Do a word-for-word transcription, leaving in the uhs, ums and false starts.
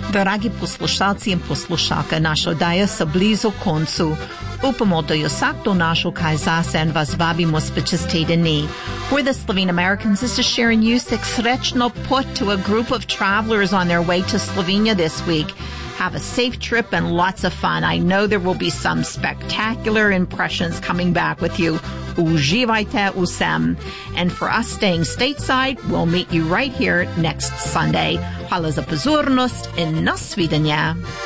Dragi poslušalci in poslušalke, naša oddaja se blizu koncu. Upamo, da je vsakdo našel kaj zase in vas vabimo spet čez teden dni. For the Slovene Americans, this is Sharon Yusek. Srečno pot to a group of travelers on their way to Slovenia this week. Have a safe trip and lots of fun. I know there will be some spectacular impressions coming back with you. Uživajte vsem. And for us staying stateside, we'll meet you right here next Sunday. Hvala za pozornost in nasvidenja.